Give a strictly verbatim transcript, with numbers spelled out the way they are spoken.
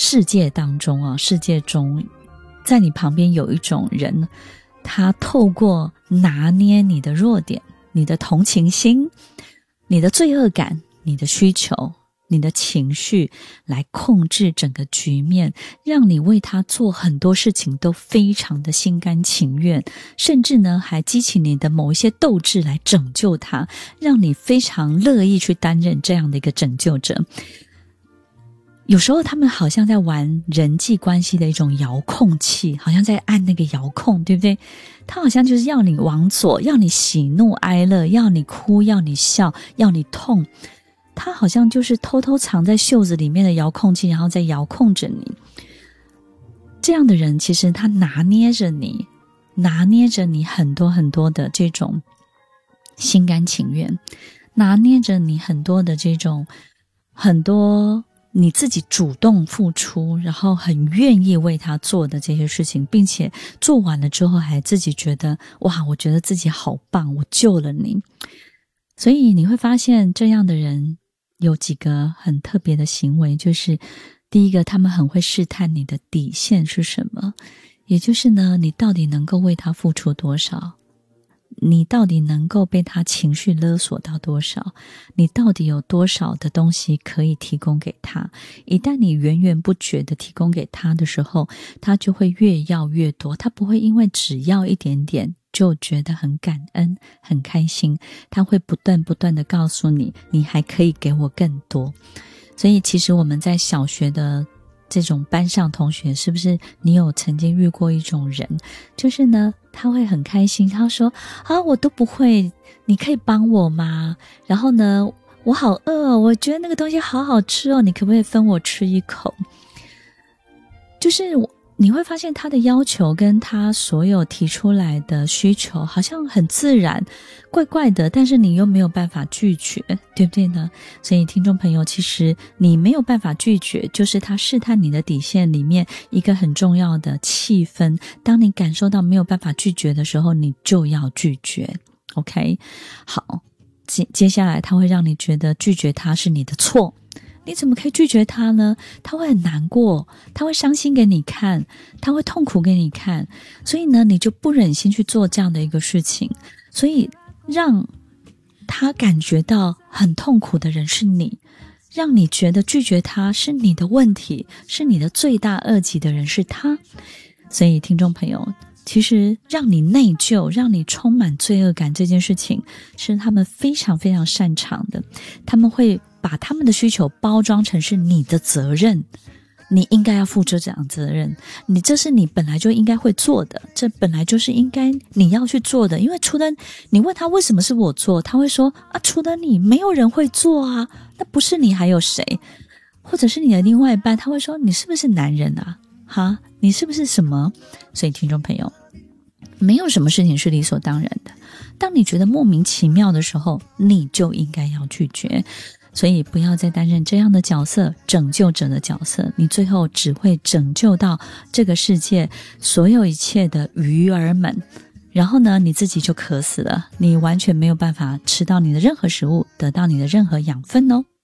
世界当中啊，世界中在你旁边有一种人，他透过拿捏你的弱点，你的同情心，你的罪恶感，你的需求，你的情绪，来控制整个局面，让你为他做很多事情都非常的心甘情愿，甚至呢还激起你的某一些斗志来拯救他，让你非常乐意去担任这样的一个拯救者。有时候他们好像在玩人际关系的一种遥控器，好像在按那个遥控，对不对？他好像就是要你往左，要你喜怒哀乐，要你哭，要你笑，要你痛。他好像就是偷偷藏在袖子里面的遥控器，然后在遥控着你。这样的人其实他拿捏着你，拿捏着你很多很多的这种心甘情愿，拿捏着你很多的这种很多你自己主动付出，然后很愿意为他做的这些事情，并且做完了之后还自己觉得哇，我觉得自己好棒，我救了你。所以你会发现这样的人有几个很特别的行为，就是第一个，他们很会试探你的底线是什么，也就是呢，你到底能够为他付出多少，你到底能够被他情绪勒索到多少，你到底有多少的东西可以提供给他。一旦你源源不绝的提供给他的时候，他就会越要越多，他不会因为只要一点点就觉得很感恩很开心，他会不断不断的告诉你，你还可以给我更多。所以其实我们在小学的这种班上同学，是不是你有曾经遇过一种人，就是呢他会很开心，他说啊我都不会，你可以帮我吗？然后呢我好饿哦，我觉得那个东西好好吃哦，你可不可以分我吃一口？就是你会发现他的要求跟他所有提出来的需求好像很自然，怪怪的，但是你又没有办法拒绝，对不对呢？所以听众朋友，其实你没有办法拒绝，就是他试探你的底线里面一个很重要的气氛。当你感受到没有办法拒绝的时候，你就要拒绝 OK。 好，接接下来他会让你觉得拒绝他是你的错，你怎么可以拒绝他呢？他会很难过，他会伤心给你看，他会痛苦给你看，所以呢你就不忍心去做这样的一个事情。所以让他感觉到很痛苦的人是你，让你觉得拒绝他是你的问题，是你的罪大恶极的人是他。所以听众朋友，其实让你内疚，让你充满罪恶感这件事情是他们非常非常擅长的。他们会把他们的需求包装成是你的责任，你应该要负这样责任，你这是你本来就应该会做的，这本来就是应该你要去做的。因为除了你问他为什么是我做，他会说啊，除了你没有人会做啊，那不是你还有谁？或者是你的另外一半，他会说你是不是男人啊？哈，你是不是什么？所以听众朋友，没有什么事情是理所当然的，当你觉得莫名其妙的时候，你就应该要拒绝。所以不要再担任这样的角色，拯救者的角色，你最后只会拯救到这个世界所有一切的鱼儿们，然后呢你自己就渴死了，你完全没有办法吃到你的任何食物，得到你的任何养分哦。